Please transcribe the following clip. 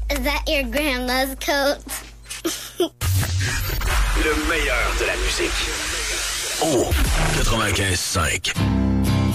Is that your grandma's coat? Le meilleur de la musique. Oh, 95.5.